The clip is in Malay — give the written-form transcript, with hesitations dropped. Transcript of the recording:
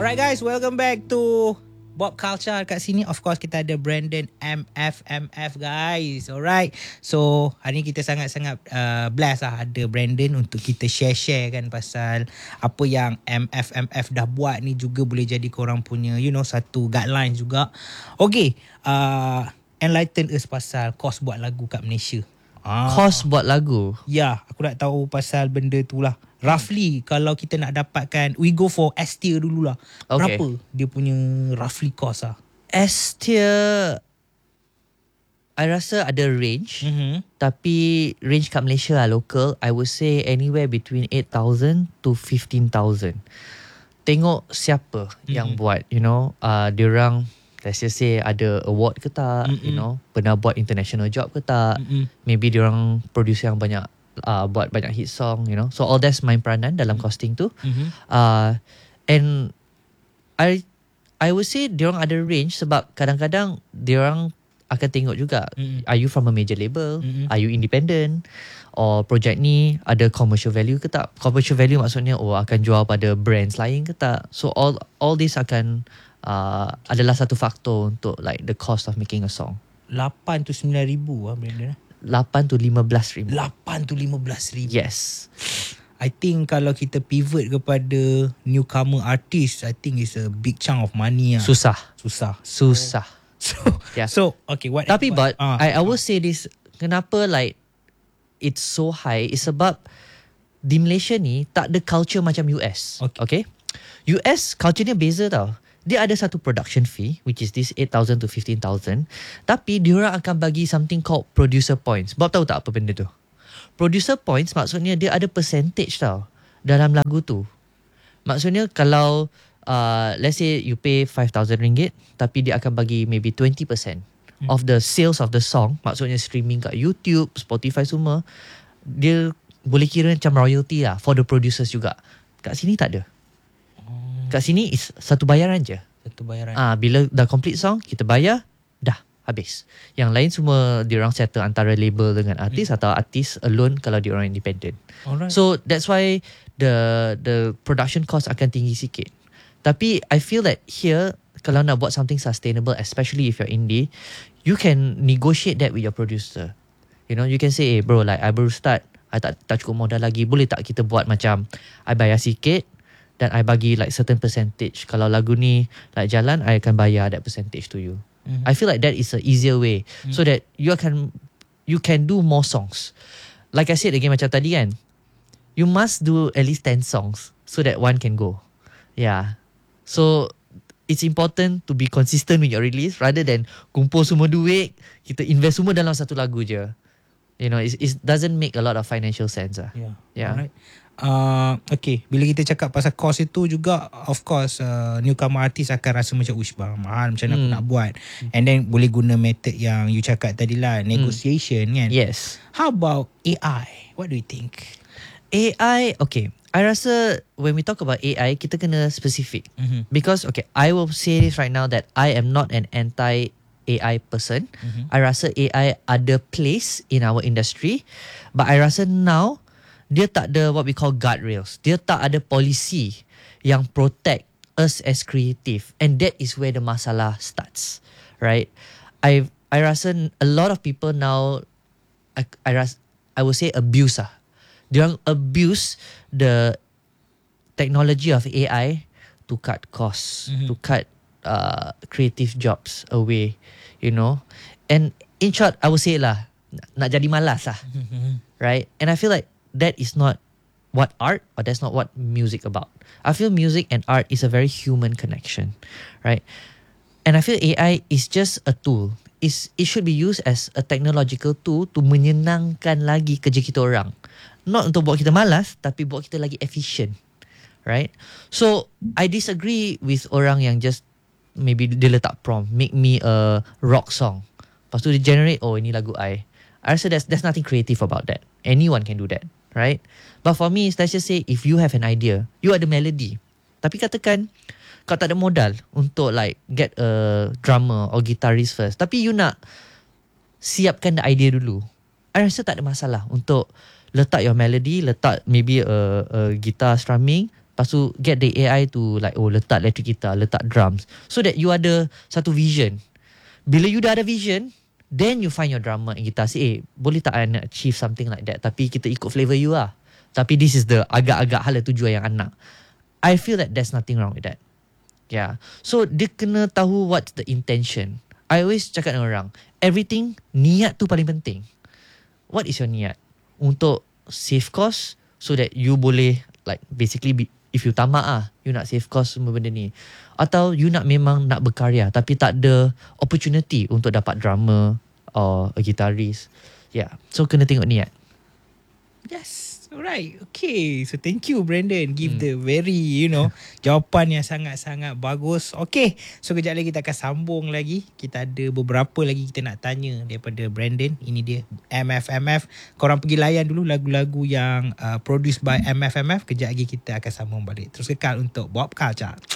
Alright guys, welcome back to Bob Culture. Kat sini of course kita ada Brandon MF guys. Alright. So hari ni kita sangat-sangat blessed lah ada Brandon untuk kita share kan pasal apa yang MF dah buat ni juga boleh jadi korang punya satu guideline juga. Okay, enlighten us pasal kos buat lagu kat Malaysia. Kos buat lagu? Ya, aku nak tahu pasal benda tu lah. Roughly kalau kita nak dapatkan, we go for S tier dululah. Okay. Berapa dia punya roughly cost lah? S tier I rasa ada range. Tapi range kat Malaysia lah, local, I would say anywhere between 8,000 to 15,000. Tengok siapa yang buat, diorang let's just say ada award ke tak, pernah buat international job ke tak, maybe diorang producer yang banyak buat banyak hit song, so all that's main peranan dalam costing tu. And I would say diorang ada range sebab kadang-kadang diorang akan tengok juga, are you from a major label, are you independent, or project ni ada commercial value ke tak. Commercial value maksudnya akan jual pada brands lain ke tak. So all this akan adalah satu faktor untuk like the cost of making a song. 8 to 9 ribu lah Brandon. 8 to 15 ribu. 8 to 15 ribu. Yes. I think kalau kita pivot kepada newcomer artist, I think it's a big chunk of money lah. Susah. So okay, what? Tapi I will say this, kenapa like it's so high is sebab di Malaysia ni tak ada culture macam US. Okay? US culture nya beza tau. Dia ada satu production fee, which is this 8,000 to 15,000. Tapi diorang akan bagi something called producer points. Bob tahu tak apa benda tu? Producer points maksudnya dia ada percentage tau dalam lagu tu. Maksudnya kalau let's say you pay RM5,000, tapi dia akan bagi maybe 20% of the sales of the song. Maksudnya streaming kat YouTube, Spotify semua. Dia boleh kira macam royalty lah for the producers juga. Kat sini tak ada. Kat sini is satu bayaran je. Bila dah complete song, kita bayar, dah habis. Yang lain semua diorang settle antara label dengan artis atau artis alone kalau diorang independent. Alright. So that's why the production cost akan tinggi sikit. Tapi I feel that here, kalau nak buat something sustainable, especially if you're indie, you can negotiate that with your producer. You can say, bro, like I baru start, I tak cukup modal lagi, boleh tak kita buat macam I bayar sikit dan I bagi like certain percentage. Kalau lagu ni like jalan, I akan bayar that percentage to you. I feel like that is a easier way so that you can do more songs. Like I said again macam tadi kan, you must do at least 10 songs so that one can go. Yeah. So it's important to be consistent with your release rather than kumpul semua duit, kita invest semua dalam satu lagu je. It doesn't make a lot of financial sense lah. Yeah. Alright. Okay, bila kita cakap pasal cost itu juga, of course newcomer artist akan rasa macam bang mahal, macam mana aku nak buat. And then boleh guna method yang you cakap tadi lah, negotiation kan. Yes. How about AI? What do you think? AI, okay, I rasa when we talk about AI, kita kena specific. Because okay, I will say this right now that I am not an anti-AI person. I rasa AI ada place in our industry, but I rasa now dia tak ada what we call guardrails. Dia tak ada policy yang protect us as creative. And that is where the masalah starts. Right? I rasa a lot of people now, I would say abuse lah. Dia abuse the technology of AI to cut costs, to cut creative jobs away, And in short, I would say lah, nak jadi malas lah. Right? And I feel like that is not what art, or that's not what music about. I feel music and art is a very human connection, right? And I feel AI is just a tool. It should be used as a technological tool to menyenangkan lagi kerja kita orang. Not untuk buat kita malas, tapi buat kita lagi efficient, right? So, I disagree with orang yang just maybe dia letak prompt, make me a rock song. Lepas tu dia generate, ini lagu I rasa there's nothing creative about that. Anyone can do that. Right? But for me, let's just say if you have an idea, you ada melody, tapi katakan kau tak ada modal untuk like get a drummer or guitarist first, tapi you nak siapkan the idea dulu, I rasa tak ada masalah untuk letak your melody, letak maybe a guitar strumming, Lepas tu get the AI to like letak electric guitar, letak drums, so that you ada satu vision. Bila you dah ada vision, then you find your drummer and guitar, say boleh tak I nak achieve something like that, tapi kita ikut flavor you lah, tapi this is the agak-agak hala tujuan yang I nak. I feel that there's nothing wrong with that. Yeah. So dia kena tahu what's the intention. I always cakap dengan orang, everything, niat tu paling penting. What is your niat? Untuk save cost, so that you boleh like basically if you tamak you nak save cost semua benda ni, atau you nak memang nak berkarya tapi tak ada opportunity untuk dapat drummer or a guitarist. Yeah. So kena tengok niat. Yes. Alright. Okay. So thank you Brandon. Give the very jawapan yang sangat-sangat bagus. Okay. So kejap lagi kita akan sambung lagi. Kita ada beberapa lagi kita nak tanya daripada Brandon. Ini dia MFMF. Korang pergi layan dulu lagu-lagu yang produced by MFMF. Kejap lagi kita akan sambung balik. Terus kekal untuk Pop Culture.